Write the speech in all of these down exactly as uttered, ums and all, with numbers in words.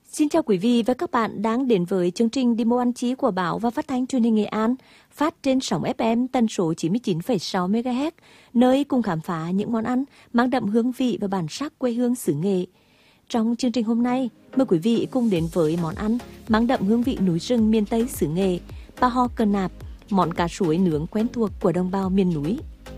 Xin chào quý vị và các bạn đang đến với chương trình Đi Mô Ăn Chí của Báo và Phát thanh Truyền hình Nghệ An, phát trên sóng ép em tần số chín mươi chín phẩy sáu mê ga héc, nơi cùng khám phá những món ăn mang đậm hương vị và bản sắc quê hương xứ Nghệ. Trong chương trình hôm nay, mời quý vị cùng đến với món ăn mang đậm hương vị núi rừng miền Tây xứ Nghệ, pa ho cơ nạp, món cá suối nướng quen thuộc của đồng bào miền núi.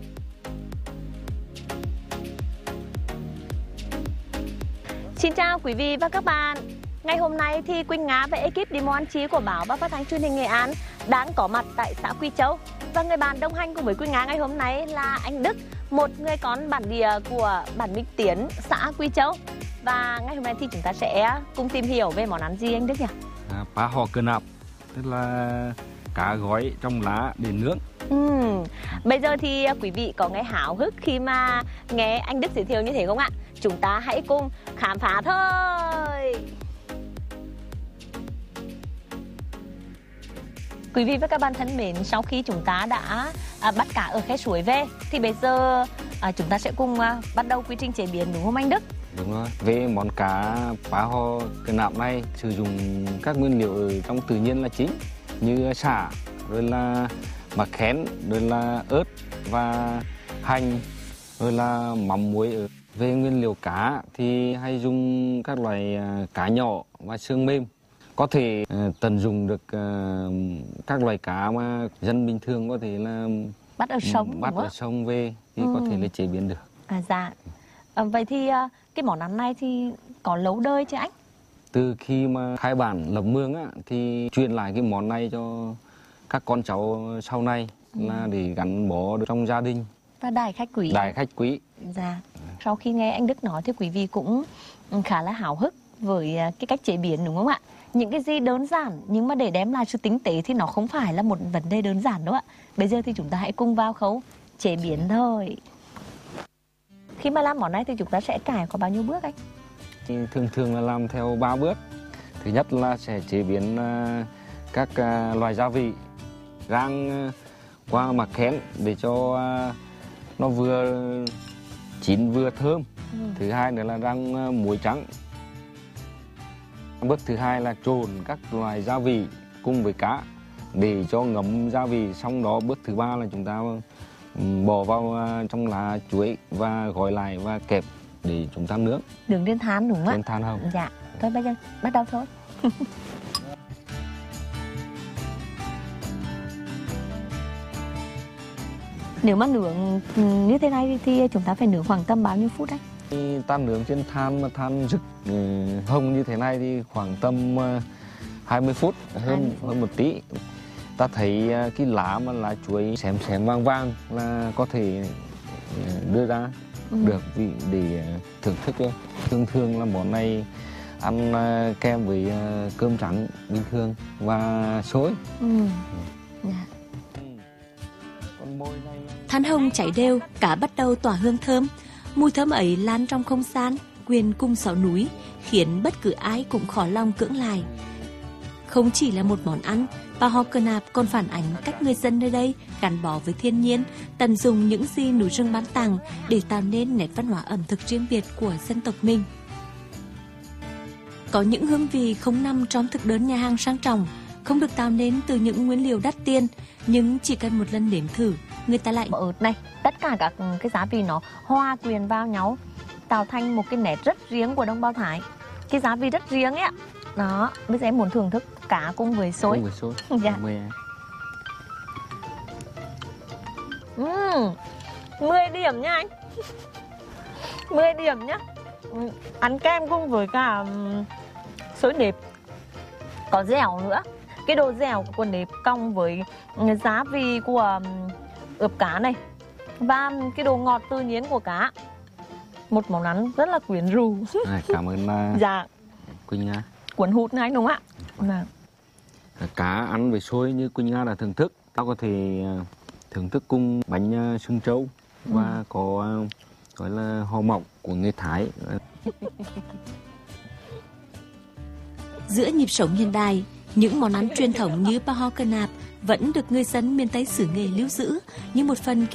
Xin chào quý vị và các bạn. Ngày hôm nay thì Quỳnh Nga và ekip Đi Mô Ăn Chí của Báo và Phát thanh Truyền hình Nghệ An đang có mặt tại xã Quy Châu. Và người bạn đồng hành cùng với Quỳnh Nga ngày hôm nay là anh Đức, một người con bản địa của bản Minh Tiến, xã Quy Châu. Và ngày hôm nay thì chúng ta sẽ cùng tìm hiểu về món ăn gì anh Đức nhỉ? À, pa ho cơ nạp, tức là cá gói trong lá để nướng. Ừ. Bây giờ thì quý vị có nghe háo hức khi mà nghe anh Đức giới thiệu như thế không ạ? Chúng ta hãy cùng khám phá thôi! Quý vị và các bạn thân mến, sau khi chúng ta đã à, bắt cá ở khe suối về thì bây giờ à, chúng ta sẽ cùng à, bắt đầu quy trình chế biến, đúng không anh Đức? Đúng rồi. Về món cá pa ho cơ nạp này sử dụng các nguyên liệu ở trong tự nhiên là chính, như sả, rồi là mắc khén, rồi là ớt và hành, rồi là mắm muối. Về nguyên liệu cá thì hay dùng các loại cá nhỏ và xương mềm. Có thể uh, tận dụng được uh, các loài cá mà dân bình thường có thể là bắt ở sông, bắt ở sông về thì ừ. có thể là chế biến được. À dạ. À, vậy thì uh, cái món ăn này thì có lâu đời chứ anh? Từ khi mà khai bản lập mương á, thì truyền lại cái món này cho các con cháu sau này ừ. là để gắn bó được trong gia đình. Và đại khách quý. Đại khách quý. Dạ. Sau khi nghe anh Đức nói thì quý vị cũng khá là háo hức với cái cách chế biến, đúng không ạ? Những cái gì đơn giản nhưng mà để đem lại sự tinh tế thì nó không phải là một vấn đề đơn giản đâu ạ. Bây giờ thì chúng ta hãy cùng vào khâu chế biến thôi. Khi mà làm món này thì chúng ta sẽ cải có bao nhiêu bước anh? Thì thường thường là làm theo ba bước. Thứ nhất là sẽ chế biến các loài gia vị, rang qua mắc khén để cho nó vừa chín vừa thơm. Ừ. Thứ hai nữa là rang muối trắng. Bước thứ hai là trộn các loài gia vị cùng với cá để cho ngấm gia vị. Xong đó bước thứ ba là chúng ta bỏ vào trong lá chuối và gói lại và kẹp để chúng ta nướng. Nướng trên than đúng không ạ? Trên than không? Dạ. Thôi bây giờ bắt đầu thôi. Nếu mà nướng như thế này thì chúng ta phải nướng khoảng tầm bao nhiêu phút đấy? Ta nướng trên than mà than rực hồng như thế này thì khoảng tầm hai mươi phút, hơn hơn một tí. Ta thấy cái lá mà lá chuối xém xém vàng vàng là có thể đưa ra ừ. được vị để thưởng thức. Thường thường là món này ăn kèm với cơm trắng bình thường và xôi. Ừ. Yeah. Than hồng cháy đều, cá bắt đầu tỏa hương thơm. Mùi thơm ấy lan trong không gian, quyện cùng sáu núi, khiến bất cứ ai cũng khó lòng cưỡng lại. Không chỉ là một món ăn, pa ho cơ nạp còn phản ánh cách người dân nơi đây gắn bó với thiên nhiên, tận dụng những gì núi rừng ban tặng để tạo nên nét văn hóa ẩm thực riêng biệt của dân tộc mình. Có những hương vị không nằm trong thực đơn nhà hàng sang trọng, không được tạo nên từ những nguyên liệu đắt tiền, nhưng chỉ cần một lần nếm thử, người ta lại bỏ ớt này, tất cả các cái giá vị nó hòa quyện vào nhau, tạo thành một cái nét rất riêng của đồng bào Thái. Cái giá vị rất riêng ấy ạ. Đó, bây giờ em muốn thưởng thức cá cùng với xôi. Cùng với xôi. Dạ. Uhm, mười điểm nha anh. mười điểm nhá. Ăn kem cùng với cả xôi nếp. Có dẻo nữa. Cái độ dẻo của nếp cong với giá vị của ướp cá này và cái độ ngọt tự nhiên của cá. Một món ăn rất là quyến rũ. À, cảm ơn uh, dạ. Quỳnh Nga. Cuốn hút ngay đúng không ạ? Dạ. Cá ăn với xôi như Quỳnh Nga đã thưởng thức. Ta có thể uh, thưởng thức cùng bánh uh, xương trâu ừ. và có uh, gọi là ho mọc của người Thái. Giữa nhịp sống hiện đại, những món ăn truyền thống như pa ho cơ nạp vẫn được người dân miền Tây xứ Nghệ lưu giữ như một phần